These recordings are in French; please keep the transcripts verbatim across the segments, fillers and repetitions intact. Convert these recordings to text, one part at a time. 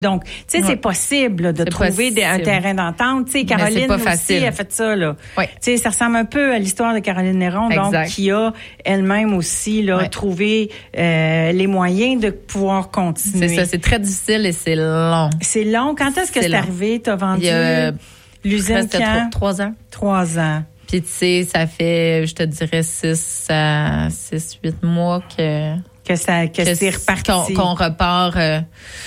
Donc, tu sais, ouais. c'est possible là, de c'est trouver des, un terrain d'entente. Tu sais, Caroline aussi a fait ça. Là. Oui. Tu sais, ça ressemble un peu à l'histoire de Caroline Néron, exact. Donc qui a elle-même aussi là ouais. trouvé euh, les moyens de pouvoir continuer. C'est ça, c'est très difficile et c'est long. C'est long. Quand est-ce que c'est, c'est arrivé? T'as vendu a, l'usine quand? Trois ans. Trois ans. Puis tu sais, ça fait, je te dirais, six à six, huit mois que que ça que, que c'est reparti, qu'on, qu'on repart. Euh,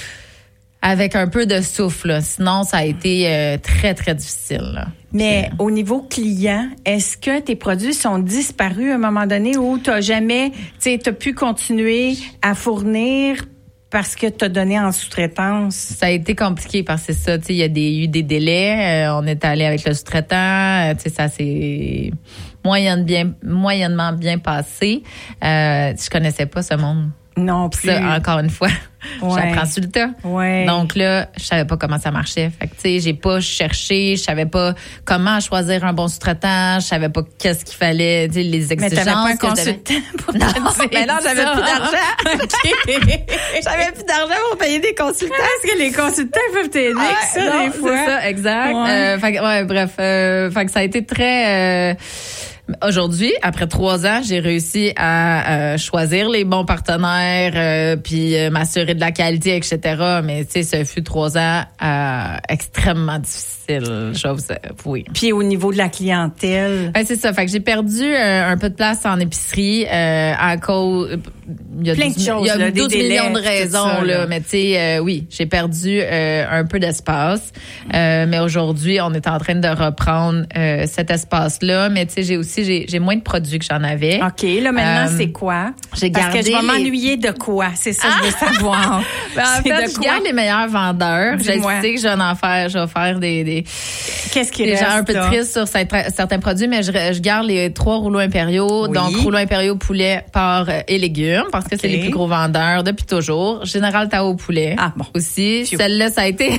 avec un peu de souffle, là. Sinon, ça a été euh, très, très difficile. Là. Mais Puis, au niveau client, est-ce que tes produits sont disparus à un moment donné ou tu n'as jamais, tu sais, tu as pu continuer à fournir parce que tu as donné en sous-traitance? Ça a été compliqué parce que c'est ça, tu sais, il y a des, eu des délais. Euh, on est allé avec le sous-traitant. Euh, tu sais, ça s'est moyenne bien, moyennement bien passé. Euh, je connaissais pas ce monde. Non plus. Ça, encore une fois, ouais. j'apprends sur le tas. Ouais. Donc là, je savais pas comment ça marchait. Fait que tu sais, j'ai pas cherché, je savais pas comment choisir un bon sous-traitant, je savais pas qu'est-ce qu'il fallait, tu sais, les exigences. Mais t'avais pas un consultant pour non, mais non, j'avais plus d'argent. Okay. J'avais plus d'argent pour payer des consultants. Est-ce que les consultants peuvent t'aider ouais, avec ça non, des fois? C'est ça, exact. Ouais. Euh, fait que, ouais, bref, euh, fait que ça a été très. Euh, Aujourd'hui, après trois ans, j'ai réussi à euh, choisir les bons partenaires, euh, puis euh, m'assurer de la qualité, et cetera. Mais tu sais, ça fut trois ans euh, extrêmement difficile, je vous avouer. Puis au niveau de la clientèle, ben, c'est ça. Fait que j'ai perdu euh, un peu de place en épicerie euh, à cause. Il y a plein de choses. Il y a là, douze des délais, millions de raisons ça, là. là. Mais tu sais, euh, oui, j'ai perdu euh, un peu d'espace. Euh, mais aujourd'hui, on est en train de reprendre euh, cet espace-là. Mais tu sais, j'ai aussi J'ai, j'ai moins de produits que j'en avais. OK. Là, maintenant, euh, c'est quoi? J'ai Parce gardé que je vais les... m'ennuyer de quoi? C'est ça que je veux savoir. ben, en c'est fait, de je quoi? garde les meilleurs vendeurs. Dis-moi. Je sais que je vais en faire, je vais faire des... des Qu'est-ce qui des reste, gens un peu là? tristes sur certains produits, mais je, je garde les trois rouleaux impériaux. Oui. Donc, rouleaux impériaux poulet, porc et légumes, parce que okay. c'est les plus gros vendeurs depuis toujours. Général Tao poulet ah, bon. aussi. Piou. Celle-là, ça a été...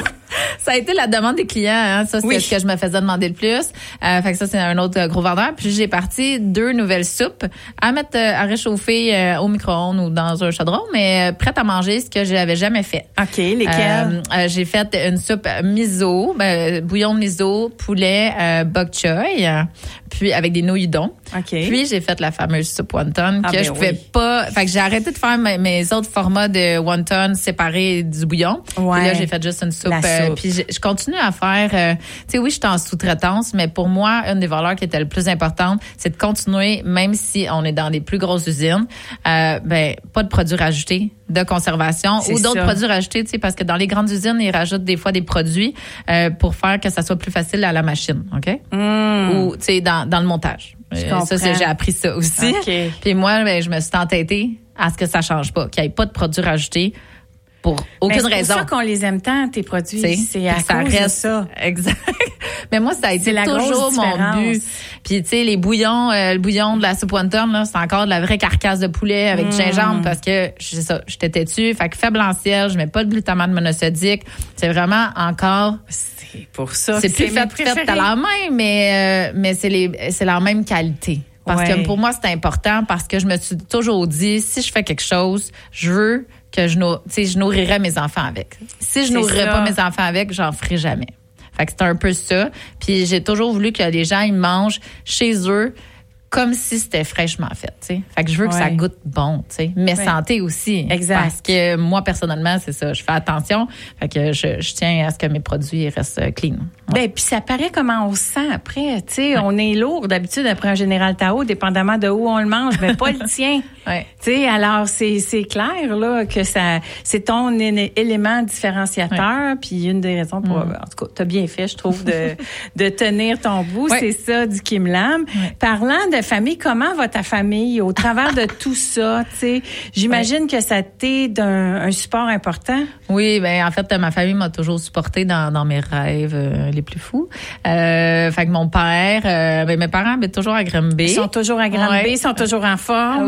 Ça a été la demande des clients, hein. Ça, c'est oui. ce que je me faisais demander le plus. Euh, fait que ça, c'est un autre euh, gros vendeur. Puis j'ai parti deux nouvelles soupes à mettre, euh, à réchauffer euh, au micro-ondes ou dans un chaudron, mais euh, prête à manger, ce que j'avais jamais fait. OK, lesquelles? Euh, euh, j'ai fait une soupe miso, ben, bouillon de miso, poulet, euh, bok choy, puis avec des nouilles udon. Okay. Puis j'ai fait la fameuse soupe wonton ah, que ben je pouvais oui. pas. Fait que j'ai arrêté de faire mes, mes autres formats de wonton séparés du bouillon. Ouais. Puis là, j'ai fait juste une soupe. La euh, soupe. Puis je, je continue à faire. Euh, tu sais, oui, je suis en sous-traitance, mais pour moi, une des valeurs qui était le plus importante, c'est de continuer, même si on est dans les plus grosses usines, euh, ben pas de produits rajoutés, de conservation c'est ou d'autres ça. produits rajoutés. Tu sais, parce que dans les grandes usines, ils rajoutent des fois des produits euh, pour faire que ça soit plus facile à la machine, ok? Mm. Ou tu sais, dans dans le montage. Euh, ça, c'est, j'ai appris ça aussi. Okay. Puis moi, ben, je me suis entêtée à ce que ça change pas, qu'il n'y ait pas de produits rajoutés pour aucune mais c'est raison. C'est pour ça qu'on les aime tant, tes produits. T'sais, c'est à ça cause reste, de ça. Exact. Mais moi, ça a été la toujours mon but. Puis, tu sais, les bouillons, euh, le bouillon de la soupe wonton, là, c'est encore de la vraie carcasse de poulet avec mmh. du gingembre parce que, c'est ça, j'étais têtue. Fait que faible en cierge, je mets pas de glutamate monosodique. C'est vraiment encore... C'est pour ça c'est que plus c'est fait, fait à la main, mais, euh, mais c'est les, c'est la même qualité. Parce ouais. que pour moi, c'est important parce que je me suis toujours dit, si je fais quelque chose, je veux que je, nou- je nourrirais mes enfants avec. Si je c'est nourrirais ça. pas mes enfants avec, j'en ferai jamais. Fait que c'est un peu ça. Puis j'ai toujours voulu que les gens ils mangent chez eux comme si c'était fraîchement fait, tu sais. Fait que je veux que ouais. ça goûte bon, tu sais. Mais ouais. santé aussi. Exact. Parce que moi, personnellement, c'est ça. Je fais attention. Fait que je, je tiens à ce que mes produits restent clean. Ouais. Ben, puis ça paraît comment on se sent après. Tu sais, ouais. on est lourd d'habitude après un Général Tao, dépendamment de où on le mange, mais pas le tien. Ouais. Tu sais, alors c'est c'est clair là que ça c'est ton é- élément différenciateur, ouais. puis une des raisons pour mm. en tout cas, t'as bien fait, je trouve, de de tenir ton bout, ouais. c'est ça du Kim Lam. Ouais. Parlant de famille, comment va ta famille au travers de tout ça, tu sais? J'imagine ouais. que ça t'est d'un un support important. Oui, ben en fait, ma famille m'a toujours supportée dans dans mes rêves euh, les plus fous. Euh, fait que mon père, euh, ben mes parents habitent toujours à Granby. Ils sont toujours à Granby, ouais. ils sont toujours en forme. Oui,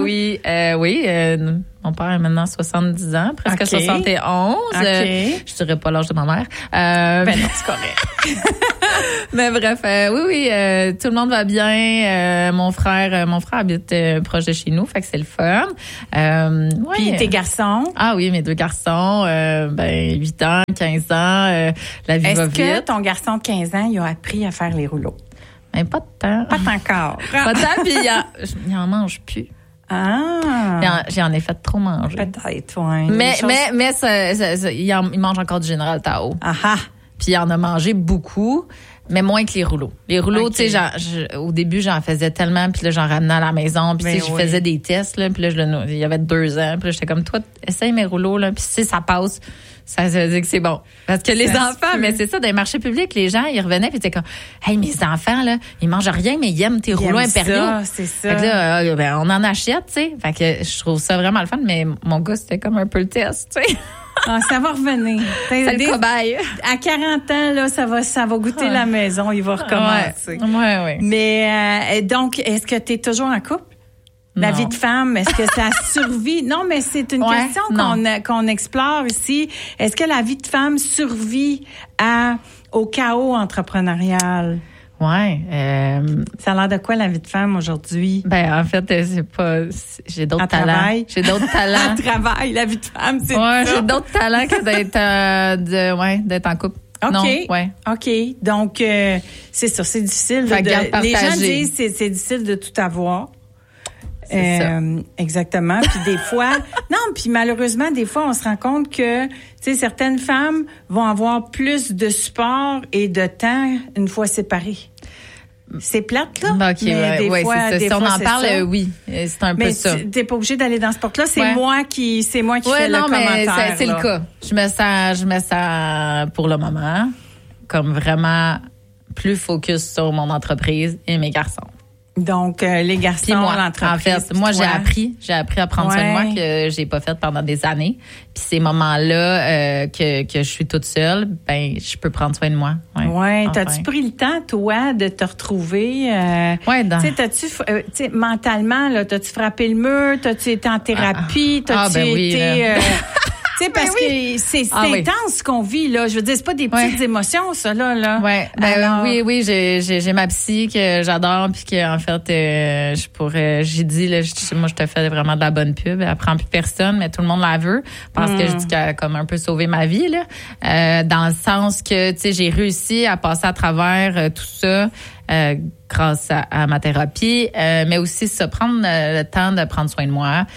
Euh, oui, euh, mon père a maintenant soixante-dix ans, presque okay. soixante et onze. Okay. Euh, je dirais pas l'âge de ma mère. Euh, ben non, c'est correct. Mais bref, euh, oui, oui, euh, tout le monde va bien. Euh, mon frère, euh, mon frère habite euh, proche de chez nous, fait que c'est le fun. Euh, ouais. Puis tes garçons? Ah oui, mes deux garçons, euh, ben huit ans, quinze ans, euh, la vie Est-ce va vite. Est-ce que ton garçon de quinze ans, il a appris à faire les rouleaux? Ben pas de temps. Pas encore. Pas de temps, puis il, a, il en mange plus. Ah! J'en ai fait trop manger. Peut-être, oui. Mais, choses... mais, mais, ça, ça, ça, il, en, il mange encore du Général Tao. Ah ah! Puis il en a mangé beaucoup, mais moins que les rouleaux. Les rouleaux, okay. tu sais, au début, j'en faisais tellement, puis là, j'en ramenais à la maison, puis tu sais, je oui. faisais des tests, là, puis là, je le, il y avait deux ans, puis là, j'étais comme, toi, essaye mes rouleaux, là, puis si ça passe, ça, ça veut dire que c'est bon. Parce que les ça enfants, mais c'est ça, dans les marchés publics, les gens, ils revenaient, puis ils étaient comme, hey, mes enfants, là, ils mangent rien, mais ils aiment tes ils rouleaux aiment impériaux. Ça, c'est ça. Fait que là, euh, ben, on en achète, tu sais. Fait que je trouve ça vraiment le fun, mais mon gars, c'était comme un peu le test, tu sais. Ah, ça va revenir. C'est le cobaye. À quarante ans, là, ça va, ça va goûter ouais. la maison. Il va recommencer. Ouais, ouais, ouais. Mais, euh, donc, est-ce que tu es toujours en couple? La non. vie de femme, est-ce que ça survit? Non, mais c'est une ouais, question qu'on, qu'on explore ici. Est-ce que la vie de femme survit à, au chaos entrepreneurial? Ouais. Euh, ça a l'air de quoi la vie de femme aujourd'hui? Ben en fait, c'est pas. C'est, j'ai d'autres à talents. Travail. J'ai d'autres talents. À travail, la vie de femme, c'est ouais, ça. J'ai d'autres talents que d'être, euh, de, ouais, d'être en couple. OK. Non, ouais. OK. Donc, euh, c'est ça, c'est difficile. De, de, les gens disent c'est, c'est difficile de tout avoir. C'est euh, ça. Exactement. Puis des fois, non, puis malheureusement, des fois, on se rend compte que, tu sais, certaines femmes vont avoir plus de support et de temps une fois séparées. C'est plate, là. OK, mais ouais, des ouais, fois, c'est ça. Si on en parle, euh, oui, c'est un mais peu ça. Mais t'es pas obligé d'aller dans ce porte-là. C'est ouais. moi qui, c'est moi qui ouais, fais non, le commentaire. Mais c'est, c'est le cas. Je me sens, je me sens, pour le moment, comme vraiment plus focus sur mon entreprise et mes garçons. Donc, euh, les garçons, puis moi, l'entreprise. En fait, moi, j'ai appris, j'ai appris à prendre ouais. soin de moi que j'ai pas fait pendant des années. Puis ces moments-là euh, que que je suis toute seule, ben, je peux prendre soin de moi. Ouais. ouais. Enfin. T'as-tu pris le temps, toi, de te retrouver? Euh, ouais. Dans... Tu sais, t'as-tu, euh, tu sais, mentalement, là, t'as-tu frappé le mur? T'as-tu été en thérapie? T'as-tu ah, ben oui, été... Euh, tu sais, parce oui. que c'est, c'est ah, intense oui. ce qu'on vit, là. Je veux dire, c'est pas des petites ouais. émotions, ça, là. là. Ouais. Ben, Alors... Oui, oui, j'ai, j'ai, j'ai ma psy que j'adore, puis que en fait, euh, je pourrais, j'ai dit, là, je, moi, je te fais vraiment de la bonne pub. Elle prend plus personne, mais tout le monde la veut. Parce mm. que je dis qu'elle a comme un peu sauvé ma vie, là. Euh, dans le sens que, tu sais, j'ai réussi à passer à travers euh, tout ça. Euh, grâce à, à ma thérapie, euh, mais aussi se prendre euh, le temps de prendre soin de moi,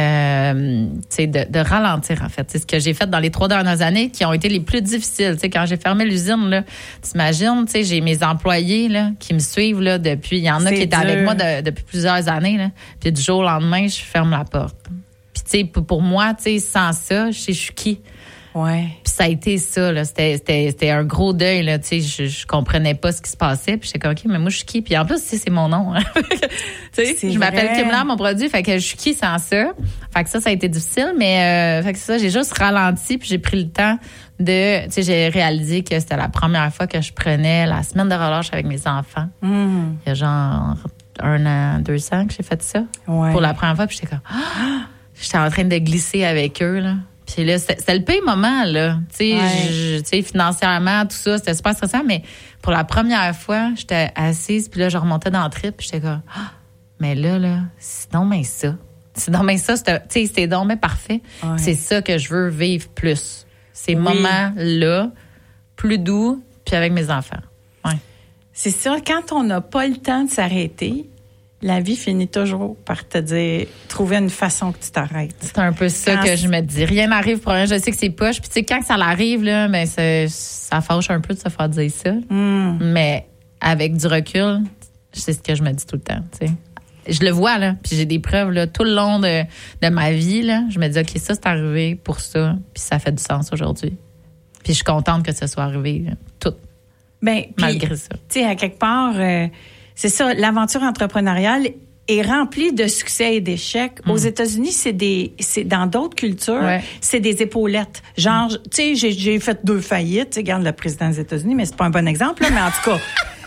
euh, tu sais, de, de ralentir en fait. C'est ce que j'ai fait dans les trois dernières années qui ont été les plus difficiles. Tu sais, quand j'ai fermé l'usine là, t'imagines, tu sais, j'ai mes employés là qui me suivent là depuis. Il y en a c'est qui étaient dur. avec moi de, depuis plusieurs années là. Puis du jour au lendemain, je ferme la porte. Puis tu sais, pour, pour moi, tu sais, sans ça, je sais je suis qui. Ouais. Puis ça a été ça là, c'était c'était c'était un gros deuil là, tu sais, je, je comprenais pas ce qui se passait, puis j'étais comme OK, mais moi je suis qui? Puis en plus, tu sais, c'est mon nom. Hein? Tu sais, je m'appelle Kim Lam, mon produit, fait que je suis qui sans ça? Fait que ça ça a été difficile, mais euh, fait que ça, j'ai juste ralenti, puis j'ai pris le temps de, tu sais, j'ai réalisé que c'était la première fois que je prenais la semaine de relâche avec mes enfants. Mm. Il y a genre un an, deux ans que j'ai fait ça. Ouais. Pour la première fois, puis j'étais comme ah! J'étais en train de glisser avec eux là. Puis là, c'était, c'était le pire moment, là. Tu sais, ouais. tu sais, financièrement, tout ça, c'était super stressant, mais pour la première fois, j'étais assise, puis là, je remontais dans le trip, puis j'étais comme, ah, mais là, là, c'est donc bien ça. C'est donc bien ça, c'est, tu sais, c'est donc bien parfait. Ouais. C'est ça que je veux vivre plus. Ces oui. moments-là, plus doux, puis avec mes enfants. Ouais. C'est ça, quand on n'a pas le temps de s'arrêter, la vie finit toujours par te dire, trouver une façon que tu t'arrêtes. C'est un peu ça quand que je me dis. Rien n'arrive pour rien. Je sais que c'est poche. Puis tu sais, quand ça l'arrive, là, ben, c'est, ça fâche un peu de se faire dire ça. Mm. Mais avec du recul, c'est ce que je me dis tout le temps, tu sais. Je le vois, là. Puis j'ai des preuves, là, tout le long de, de ma vie, là. Je me dis, OK, ça, c'est arrivé pour ça. Puis ça fait du sens aujourd'hui. Puis je suis contente que ça soit arrivé, là, tout. Ben, malgré puis, ça. Tu sais, à quelque part, euh, c'est ça, l'aventure entrepreneuriale est remplie de succès et d'échecs. Mm. Aux États-Unis, c'est des, c'est dans d'autres cultures, ouais. c'est des épaulettes. Genre, mm. tu sais, j'ai, j'ai fait deux faillites. Tu sais, regarde le président des États-Unis, mais c'est pas un bon exemple, là, mais en tout cas.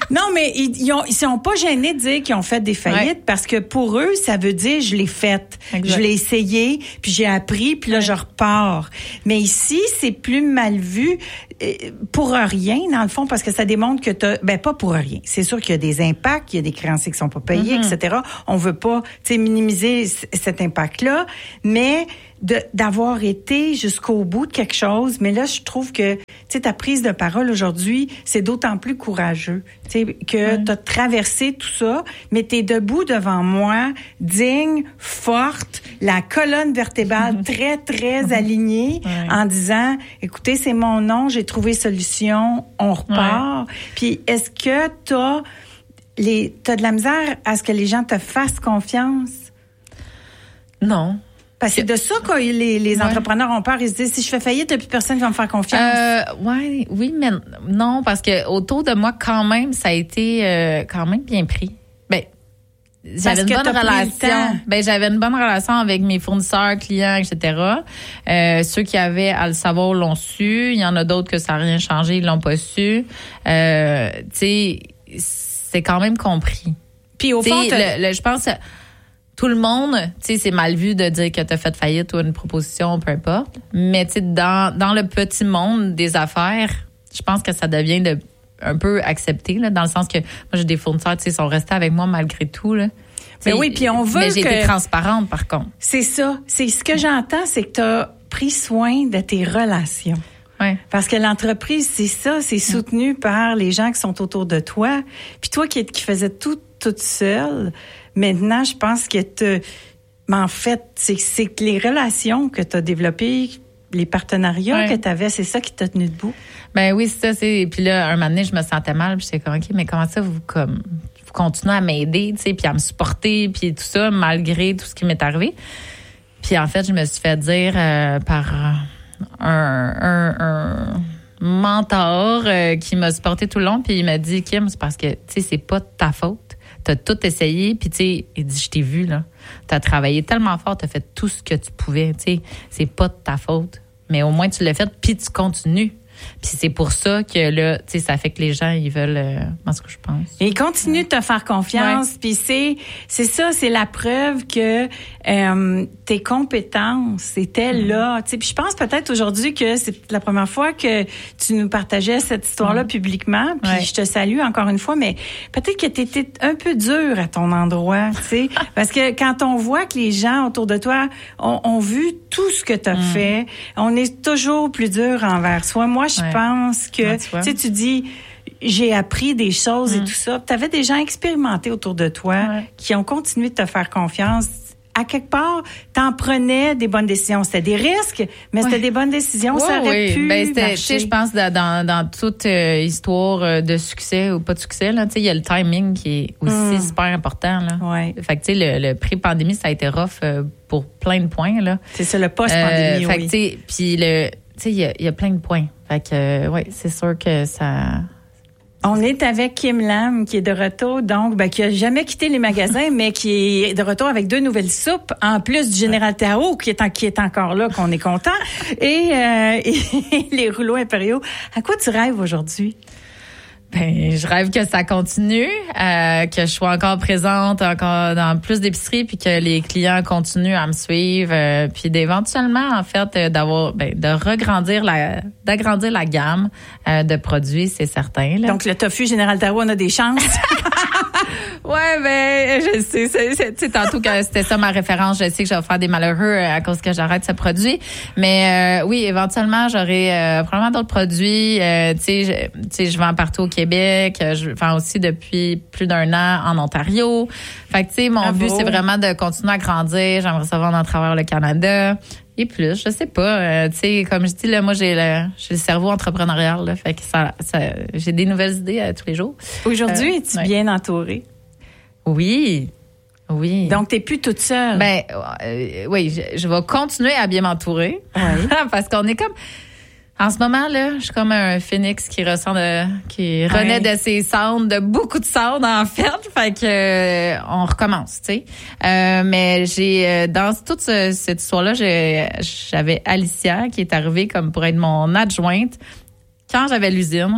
Non, mais ils, ils, ont, ils sont pas gênés de dire qu'ils ont fait des faillites ouais. parce que pour eux, ça veut dire je l'ai faite. Je l'ai essayé, puis j'ai appris, puis là, ouais. je repars. Mais ici, c'est plus mal vu pour rien, dans le fond, parce que ça démontre que t'as... Ben, pas pour rien. C'est sûr qu'il y a des impacts, il y a des créanciers qui sont pas payés, mm-hmm. et cetera. On veut pas, tu sais, minimiser c- cet impact-là, mais de, d'avoir été jusqu'au bout de quelque chose. Mais là, je trouve que, tu sais, ta prise de parole aujourd'hui, c'est d'autant plus courageux, tu sais, que mm. t'as traversé tout ça, mais t'es debout devant moi, digne, forte, la colonne vertébrale très, très alignée, ouais. en disant, écoutez, c'est mon nom, j'ai trouvé solution, on repart. Ouais. Puis, est-ce que t'as les, t'as de la misère à ce que les gens te fassent confiance? Non. Parce que c'est de ça que les, les entrepreneurs ouais. ont peur. Ils se disent, si je fais faillite, il n'y a plus personne qui va me faire confiance. Euh, ouais, oui, mais non, parce que autour de moi, quand même, ça a été euh, quand même bien pris. Ben, j'avais une bonne relation. Ben, j'avais une bonne relation avec mes fournisseurs, clients, et cetera. Euh, ceux qui avaient à le savoir l'ont su. Il y en a d'autres que ça n'a rien changé, ils l'ont pas su. Euh, tu sais, c'est quand même compris. Puis au fond, le, le, je pense... Tout le monde, tu sais, c'est mal vu de dire que t'as fait faillite ou une proposition, peu importe. Mais tu sais, dans dans le petit monde des affaires, je pense que ça devient de un peu accepté là, dans le sens que moi j'ai des fournisseurs, tu sais, sont restés avec moi malgré tout là. Mais oui, puis on veut mais j'ai que... été transparente par contre. C'est ça, c'est ce que j'entends, c'est que t'as pris soin de tes relations. Ouais. Parce que l'entreprise, c'est ça, c'est soutenu ouais. par les gens qui sont autour de toi. Puis toi qui qui faisais tout toute seule. Maintenant, je pense que te, mais en fait, c'est, c'est que les relations que tu as développées, les partenariats ouais. que tu avais, c'est ça qui t'a tenu debout. Ben oui, c'est ça. C'est... Puis là, un moment donné, je me sentais mal. Puis j'étais comme, OK, mais comment ça, vous, comme, vous continuez à m'aider, tu sais, puis à me supporter, puis tout ça, malgré tout ce qui m'est arrivé. Puis en fait, je me suis fait dire euh, par un, un, un mentor euh, qui m'a supporté tout le long. Puis il m'a dit, Kim, c'est parce que, tu sais, c'est pas de ta faute. T'as tout essayé, puis tu sais, il dit, je t'ai vu, là. T'as travaillé tellement fort, t'as fait tout ce que tu pouvais, tu sais. C'est pas de ta faute. Mais au moins, tu l'as fait, puis tu continues. Puis c'est pour ça que là, tu sais, ça fait que les gens, ils veulent, euh, moi, ce que je pense. Et ils continuent de te faire confiance. Ouais. Puis c'est, c'est ça, c'est la preuve que euh, tes compétences étaient mmh. là. Tu sais, puis je pense peut-être aujourd'hui que c'est la première fois que tu nous partageais cette histoire-là mmh. publiquement. Puis ouais. je te salue encore une fois, mais peut-être que t'étais un peu dur à ton endroit, tu sais, parce que quand on voit que les gens autour de toi ont, ont vu tout ce que t'as mmh. fait, on est toujours plus dur envers soi. Moi, je ouais. pense que, ouais, tu, tu sais, tu dis, j'ai appris des choses mm. et tout ça. Tu avais des gens expérimentés autour de toi ouais. qui ont continué de te faire confiance. À quelque part, t'en prenais des bonnes décisions. C'était des risques, mais c'était ouais. des bonnes décisions. Ouais, ça aurait oui. pu ben, c'était, marcher. Je pense dans, dans, dans toute euh, histoire de succès ou pas de succès, là, il y a le timing qui est aussi mm. super important. Là. Ouais. Fait que, le, le pré-pandémie, ça a été rough euh, pour plein de points. Là. C'est ça, le post-pandémie, euh, fait oui. Que, puis le, il y a, y a plein de points. Fait que, euh, oui, c'est sûr que ça... On est avec Kim Lam, qui est de retour, donc, ben, qui a jamais quitté les magasins, mais qui est de retour avec deux nouvelles soupes, en plus du Général Tao, qui est, en, qui est encore là, qu'on est content, et, euh, et les rouleaux impériaux. À quoi tu rêves aujourd'hui? Ben, je rêve que ça continue, euh, que je sois encore présente, encore dans plus d'épiceries, puis que les clients continuent à me suivre, euh, puis d'éventuellement, en fait, euh, d'avoir, ben, de regrandir la, d'agrandir la gamme euh, de produits, c'est certain. Là. Donc le tofu Général Tao, on a des chances. Ouais, ben, je sais, c'est, c'est, tu sais, tantôt que c'était ça ma référence, je sais que je vais faire des malheureux à cause que j'arrête ce produit, mais euh, oui, éventuellement, j'aurai euh, probablement d'autres produits, euh, tu sais, je, tu sais, je vends partout au Québec, je vends aussi depuis plus d'un an en Ontario. Fait que, tu sais, mon Bravo. but, c'est vraiment de continuer à grandir, j'aimerais ça vendre à travers le Canada. Et plus, je sais pas, euh, tu sais, comme je dis, là, moi, j'ai le, j'ai le cerveau entrepreneurial, là, fait que ça, ça j'ai des nouvelles idées euh, tous les jours. Aujourd'hui, euh, es-tu ouais. bien entourée? Oui, oui. Donc, t'es plus toute seule? Ben, euh, oui, je, je vais continuer à bien m'entourer. Oui. Parce qu'on est comme... En ce moment, là, je suis comme un phénix qui ressent de, qui renaît ouais. de ses cendres, de beaucoup de cendres, en fait. Fait que, euh, on recommence, tu sais. Euh, mais j'ai, euh, dans toute ce, cette histoire-là, j'ai, j'avais Alicia qui est arrivée comme pour être mon adjointe quand j'avais l'usine.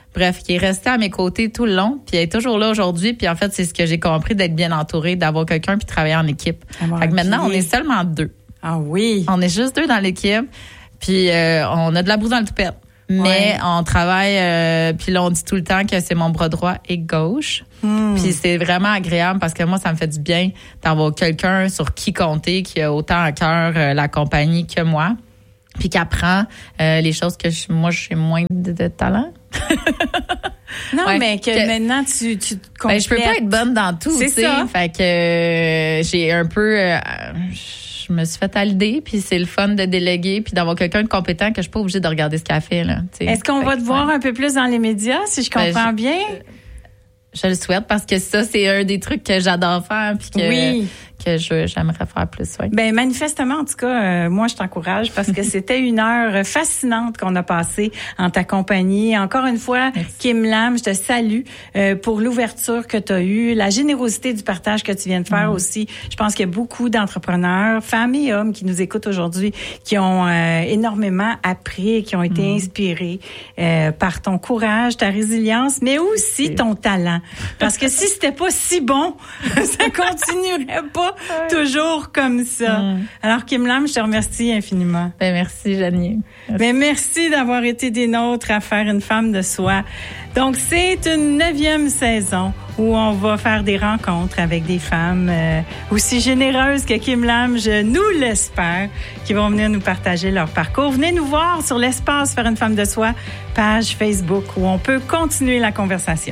Bref, qui est resté à mes côtés tout le long, puis elle est toujours là aujourd'hui. Puis en fait, c'est ce que j'ai compris, d'être bien entourée, d'avoir quelqu'un puis travailler en équipe. Ah, bon, fait que maintenant, on est seulement deux. Ah oui? On est juste deux dans l'équipe, puis euh, on a de la boue dans le toupette. Mais ouais. on travaille, euh, puis là, on dit tout le temps que c'est mon bras droit et gauche. Mm. Puis c'est vraiment agréable parce que moi, ça me fait du bien d'avoir quelqu'un sur qui compter, qui a autant à cœur euh, la compagnie que moi, puis qui apprend euh, les choses que je, moi, j'ai moins de, de talent. Non, ouais, mais que, que maintenant, tu, tu te complètes. Ben, je peux pas être bonne dans tout, tu sais. Fait que euh, j'ai un peu... Euh, je me suis fait à l'idée, puis c'est le fun de déléguer, puis d'avoir quelqu'un de compétent que je suis pas obligée de regarder ce qu'elle fait, là. T'sais. Est-ce qu'on fait va te voir ouais. un peu plus dans les médias, si je comprends ben, je, bien? Je le souhaite parce que ça, c'est un des trucs que j'adore faire, puis que... Oui. que je, j'aimerais faire plus, oui. Ben manifestement, en tout cas, euh, moi, je t'encourage parce que c'était une heure fascinante qu'on a passée en ta compagnie. Encore une fois, merci. Kim Lam, je te salue euh, pour l'ouverture que tu as eue, la générosité du partage que tu viens de faire mmh. aussi. Je pense qu'il y a beaucoup d'entrepreneurs, femmes et hommes qui nous écoutent aujourd'hui, qui ont euh, énormément appris, qui ont été mmh. inspirés euh, par ton courage, ta résilience, mais aussi merci. Ton talent. Parce que si c'était pas si bon, ça continuerait pas toujours comme ça. Mm. Alors, Kim Lam, je te remercie infiniment. Ben, merci, Janie. Merci. Ben, merci d'avoir été des nôtres à faire une femme de soi. Donc, c'est une neuvième saison où on va faire des rencontres avec des femmes euh, aussi généreuses que Kim Lam, je nous l'espère, qui vont venir nous partager leur parcours. Venez nous voir sur l'espace Faire une femme de soi, page Facebook, où on peut continuer la conversation.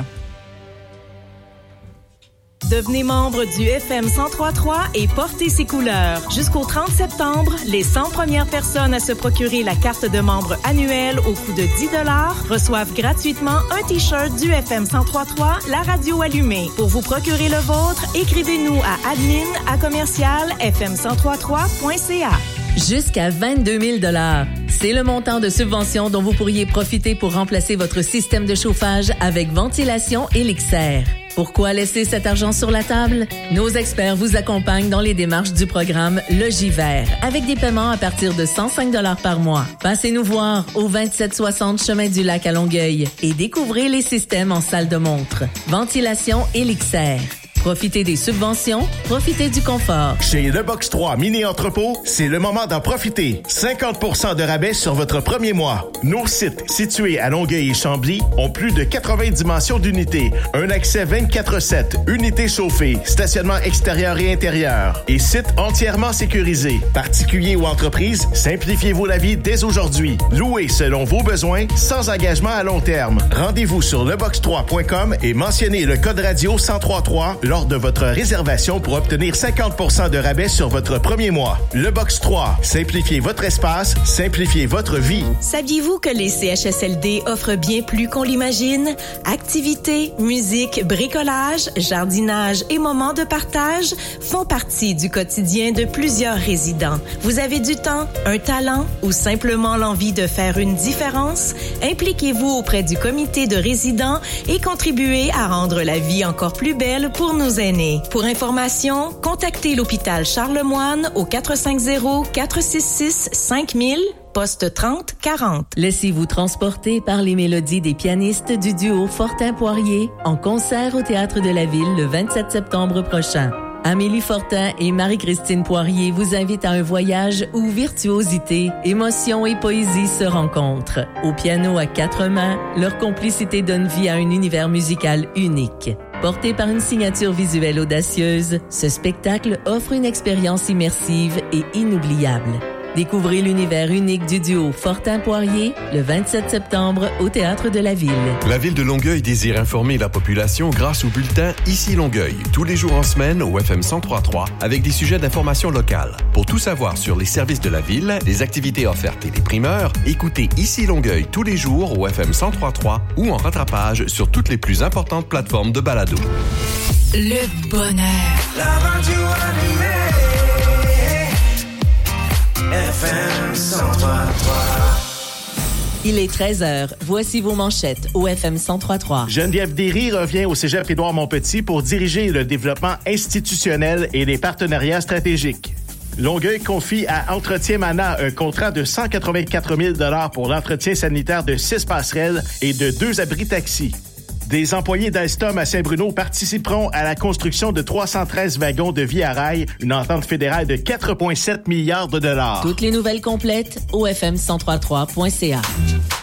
Devenez membre du F M cent trois trois et portez ses couleurs. Jusqu'au trente septembre, les cent premières personnes à se procurer la carte de membre annuelle au coût de dix dollars reçoivent gratuitement un T-shirt du F M cent trois trois, la radio allumée. Pour vous procurer le vôtre, écrivez-nous à admin à commercial f m cent trois trois point c a. Jusqu'à vingt-deux mille dollars. C'est le montant de subvention dont vous pourriez profiter pour remplacer votre système de chauffage avec Ventilation Elixair. Pourquoi laisser cet argent sur la table? Nos experts vous accompagnent dans les démarches du programme Logivert avec des paiements à partir de cent cinq dollars par mois. Passez nous voir au vingt-sept soixante Chemin du Lac à Longueuil et découvrez les systèmes en salle de montre. Ventilation Elixair. Profitez des subventions, profitez du confort. Chez Le Box trois Mini-Entrepôt, c'est le moment d'en profiter. cinquante pour cent de rabais sur votre premier mois. Nos sites, situés à Longueuil et Chambly, ont plus de quatre-vingts dimensions d'unités, un accès vingt-quatre sept, unités chauffées, stationnement extérieur et intérieur, et site entièrement sécurisé. Particuliers ou entreprises, simplifiez-vous la vie dès aujourd'hui. Louez selon vos besoins, sans engagement à long terme. Rendez-vous sur le box trois point com et mentionnez le code radio cent trois trois lors de votre réservation pour obtenir cinquante pour cent de rabais sur votre premier mois. Le Box trois. Simplifiez votre espace, simplifiez votre vie. Saviez-vous que les C H S L D offrent bien plus qu'on l'imagine? Activités, musique, bricolage, jardinage et moments de partage font partie du quotidien de plusieurs résidents. Vous avez du temps, un talent ou simplement l'envie de faire une différence? Impliquez-vous auprès du comité de résidents et contribuez à rendre la vie encore plus belle pour nos aînés. Pour information, contactez l'hôpital Charlemagne au quatre cinq zéro, quatre six six, cinq mille, poste trente quarante. Laissez-vous transporter par les mélodies des pianistes du duo Fortin-Poirier en concert au Théâtre de la Ville le vingt-sept septembre prochain. Amélie Fortin et Marie-Christine Poirier vous invitent à un voyage où virtuosité, émotion et poésie se rencontrent. Au piano à quatre mains, leur complicité donne vie à un univers musical unique. Porté par une signature visuelle audacieuse, ce spectacle offre une expérience immersive et inoubliable. Découvrez l'univers unique du duo Fortin-Poirier le vingt-sept septembre au Théâtre de la Ville. La Ville de Longueuil désire informer la population grâce au bulletin Ici Longueuil, tous les jours en semaine au F M cent trois trois avec des sujets d'information locale. Pour tout savoir sur les services de la Ville, les activités offertes et les primeurs, écoutez Ici Longueuil tous les jours au F M cent trois trois ou en rattrapage sur toutes les plus importantes plateformes de balado. Le bonheur. La radio animée. F M cent trois trois. Il est treize heures. Voici vos manchettes au F M cent trois trois. Geneviève Derry revient au Cégep Édouard-Montpetit pour diriger le développement institutionnel et les partenariats stratégiques. Longueuil confie à Entretien Mana un contrat de cent quatre-vingt-quatre mille dollars pour l'entretien sanitaire de six passerelles et de deux abris taxis. Des employés d'Alstom à Saint-Bruno participeront à la construction de trois cent treize wagons de Via Rail, une entente fédérale de quatre virgule sept milliards de dollars. Toutes les nouvelles complètes au f m cent trois point trois point c a.